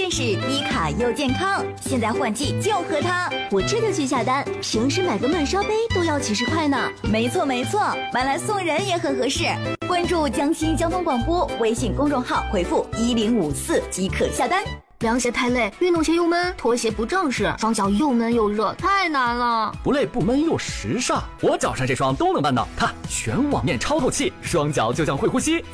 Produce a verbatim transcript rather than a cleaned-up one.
认识，低卡又健康，现在换季就喝它。 我这就去下单，平时买个闷烧杯都要几十块呢。 没错没错，买来送人也很合适。关注江西交通广播微信公众号，回复一零五四即可下单。 凉鞋太累，运动鞋又闷，拖鞋不正式，双脚又闷又热，太难了。 不累不闷又时尚，我脚上这双都能办到。看，全网面超透气，双脚就像会呼吸。